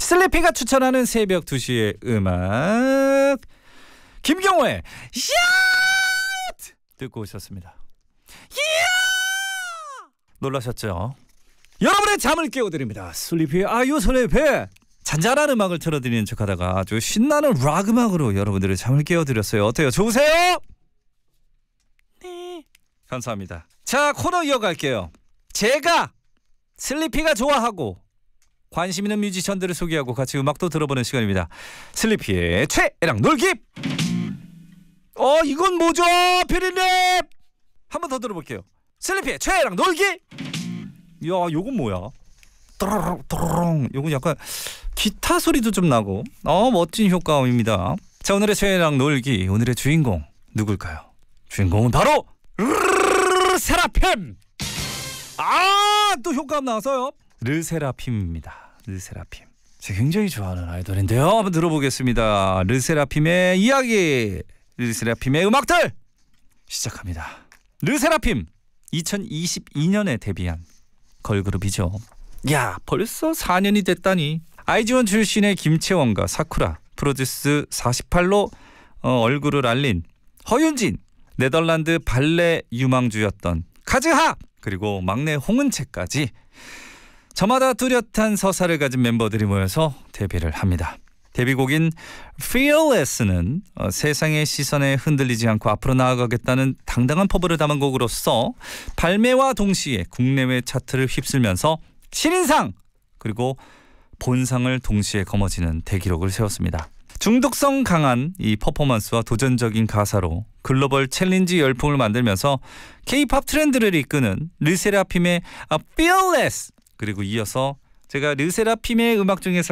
슬리피가 추천하는 새벽 2시의 음악, 김경호의 샷 듣고 오셨습니다. 놀라셨죠? 여러분의 잠을 깨워드립니다. 슬리피 아유 슬리피. 잔잔한 음악을 틀어드리는 척하다가 아주 신나는 락 음악으로 여러분들의 잠을 깨워드렸어요. 어때요? 좋으세요? 네, 감사합니다. 자, 코너 이어갈게요. 제가 슬리피가 좋아하고 관심 있는 뮤지션들을 소개하고 같이 음악도 들어보는 시간입니다. 슬리피의 최애랑 놀기. 이건 뭐죠? 피디님 한번 더 들어볼게요. 슬리피의 최애랑 놀기. 야, 요건 뭐야? 또롱. 요건 약간 기타 소리도 좀 나고 멋진 효과음입니다. 자, 오늘의 최애랑 놀기, 오늘의 주인공 누굴까요? 주인공은 바로 르세라핌. 또 효과음 나왔어요. 르세라핌입니다. 르세라핌. 제가 굉장히 좋아하는 아이돌인데요. 한번 들어보겠습니다. 르세라핌의 이야기, 르세라핌의 음악들 시작합니다. 르세라핌 2022년에 데뷔한 걸그룹이죠. 야, 벌써 4년이 됐다니. 아이즈원 출신의 김채원과 사쿠라, 프로듀스 48로 얼굴을 알린 허윤진, 네덜란드 발레 유망주였던 카즈하, 그리고 막내 홍은채까지 저마다 뚜렷한 서사를 가진 멤버들이 모여서 데뷔를 합니다. 데뷔곡인 Fearless는 세상의 시선에 흔들리지 않고 앞으로 나아가겠다는 당당한 포부를 담은 곡으로서 발매와 동시에 국내외 차트를 휩쓸면서 신인상 그리고 본상을 동시에 거머쥐는 대기록을 세웠습니다. 중독성 강한 이 퍼포먼스와 도전적인 가사로 글로벌 챌린지 열풍을 만들면서 K-팝 트렌드를 이끄는 르세라핌의 Fearless, 그리고 이어서 제가 르세라핌의 음악 중에서